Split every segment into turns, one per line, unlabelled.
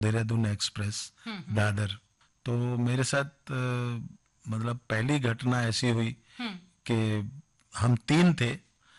Dehradun express, Dadar. तो मेरे साथ मतलब पहली घटना ऐसी हुई कि हम 3 थे,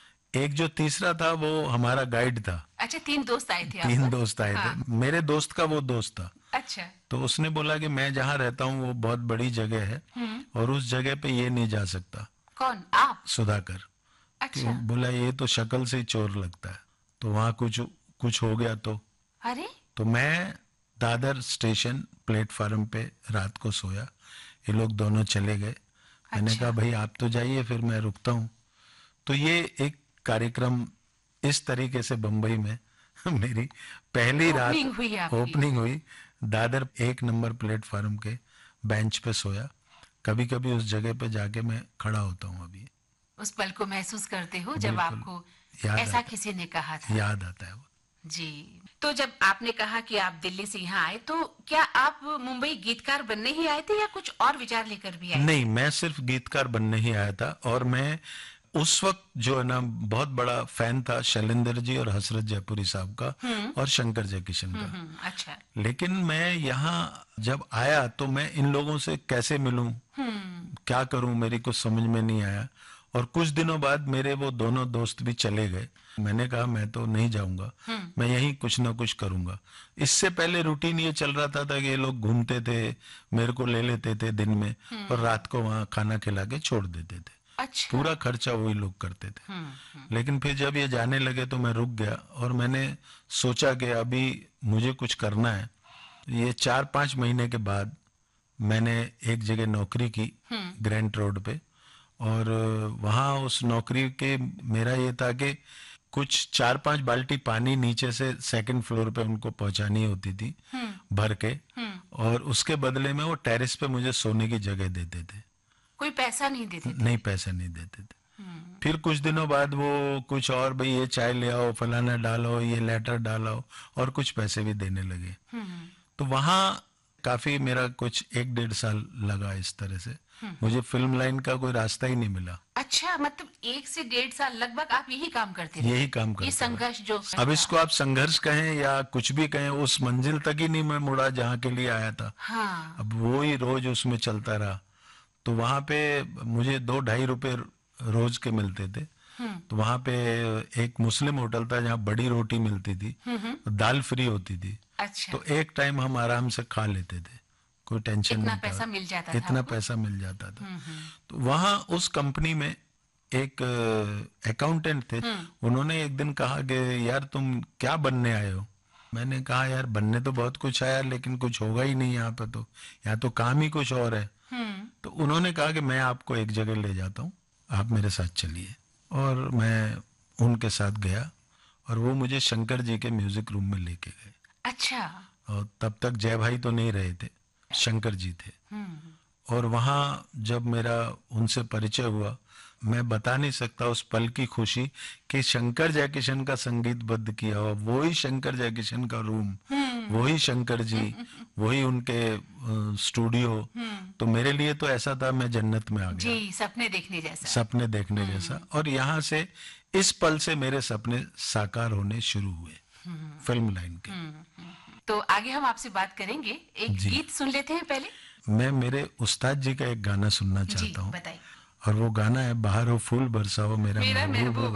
एक जो तीसरा था वो हमारा गाइड था।
अच्छा, 3 दोस्त आए थे आप
3
पर?
दोस्त आए थे,
हाँ।
मेरे दोस्त का वो दोस्त था।
अच्छा।
तो उसने बोला कि मैं जहाँ रहता हूँ वो बहुत बड़ी जगह है और उस जगह पे ये नहीं जा सकता।
कौन, आप?
सुधाकर।
अच्छा।
बोला ये तो शक्ल से ही चोर लगता है, तो वहां कुछ कुछ हो गया
अरे।
तो मैं दादर स्टेशन प्लेटफार्म पे रात को सोया। ये लोग दोनों चले गए। मैंने
अच्छा।
कहा भाई आप तो जाइए, फिर मैं रुकता हूँ। तो ये एक कार्यक्रम इस तरीके से बंबई में मेरी पहली रात
ओपनिंग हुई आपकी।
ओपनिंग हुई। दादर 1 नंबर प्लेटफार्म के बेंच पे सोया। कभी कभी उस जगह पे जाके मैं खड़ा होता हूँ अभी।
उस पल को महसूस करते हो जब
बिल्कुल
आपको
याद
ऐसा
आता
किसी ने कहा
है,
था?
याद आता है वो।
जी। तो जब आपने कहा कि आप दिल्ली से यहाँ आए, तो क्या आप मुंबई गीतकार बनने ही आए थे या कुछ और विचार लेकर भी आए
नहीं,
थे?
मैं सिर्फ गीतकार बनने ही आया था। और मैं उस वक्त जो है ना बहुत बड़ा फैन था शैलेंद्र जी और हसरत जयपुरी साहब का और शंकर जयकिशन का।
अच्छा।
लेकिन मैं यहाँ जब आया तो मैं इन लोगों से कैसे मिलूं, क्या करूं, मेरी कुछ समझ में नहीं आया। और कुछ दिनों बाद मेरे वो दोनों दोस्त भी चले गए। मैंने कहा मैं तो नहीं जाऊंगा, मैं यहीं कुछ ना कुछ करूंगा। इससे पहले रूटीन ये चल रहा था कि ये लोग घूमते थे, मेरे को ले लेते थे दिन में और रात को वहां खाना खिला के छोड़ देते थे।
अच्छा।
पूरा खर्चा वही लोग करते थे। लेकिन फिर जब ये जाने लगे तो मैं रुक गया और मैंने सोचा कि अभी मुझे कुछ करना है। ये 4-5 महीने के बाद मैंने एक जगह नौकरी की ग्रैंड रोड पे। और वहाँ उस नौकरी के मेरा ये था कि कुछ 4-5 बाल्टी पानी नीचे से 2nd फ्लोर पे उनको पहुंचानी होती थी भर के। और उसके बदले में वो टेरेस पे मुझे सोने की जगह देते थे।
कोई पैसा नहीं देते थे?
नहीं, पैसा नहीं देते थे। फिर कुछ दिनों बाद वो कुछ और, भाई ये चाय ले आओ, फलाना डालो, ये लेटर डालो, और कुछ पैसे भी देने लगे। तो वहाँ काफी मेरा कुछ 1-1.5 साल लगा इस तरह से। मुझे फिल्म लाइन का कोई रास्ता ही नहीं मिला।
अच्छा, मतलब 1 से 1.5 साल लगभग आप यही काम करते रहे?
यही काम
ये
करता रहा।
संघर्ष जो
अब
था।
इसको आप संघर्ष कहें या कुछ भी कहें, उस मंजिल तक ही नहीं मैं मुड़ा जहाँ के लिए आया था।
हाँ।
अब वो ही रोज उसमें चलता रहा। तो वहां पे मुझे 2-2.5 रुपए रोज के मिलते थे। तो वहां पे एक मुस्लिम होटल था जहाँ बड़ी रोटी मिलती थी, दाल फ्री होती थी।
अच्छा।
तो एक टाइम हम आराम से खा लेते थे, कोई टेंशन
इतना
नहीं
पैसा
था।
मिल जाता था
इतना
आपको?
पैसा मिल जाता था। तो वहाँ उस कंपनी में एक अकाउंटेंट थे। उन्होंने एक दिन कहा कि यार तुम क्या बनने आए हो? मैंने कहा यार बनने तो बहुत कुछ आया लेकिन कुछ होगा ही नहीं यहाँ पे, तो यहाँ तो काम ही कुछ और है। तो उन्होंने कहा कि मैं आपको एक जगह ले जाता हूँ, आप मेरे साथ चलिए। और मैं उनके साथ गया और वो मुझे शंकर जी के म्यूजिक रूम में लेके गए।
अच्छा।
और तब तक जय भाई तो नहीं रहे थे, शंकर जी थे। और वहाँ जब मेरा उनसे परिचय हुआ, मैं बता नहीं सकता उस पल की खुशी कि शंकर जयकिशन का संगीतबद्ध किया हुआ वही शंकर जयकिशन का रूम, वही शंकर जी, वही उनके स्टूडियो। तो मेरे लिए तो ऐसा था मैं जन्नत में आ गया,
जी, सपने देखने जैसा।
सपने देखने जैसा। और यहाँ से इस पल से मेरे सपने साकार होने शुरू हुए फिल्म लाइन के।
तो आगे हम आपसे बात करेंगे, एक
जी,
गीत सुन लेते हैं पहले।
मैं मेरे उस्ताद जी का एक गाना सुनना
जी
चाहता हूँ।
बताइए।
और वो गाना है बाहर हो फूल बरसाओ मेरा
मेरा
महबूब।
महबूब।